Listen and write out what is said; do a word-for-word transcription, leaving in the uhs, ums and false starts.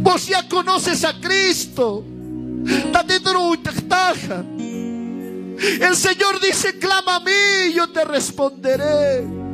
Vos ya conoces a Cristo. El Señor dice: clama a mí y yo te responderé.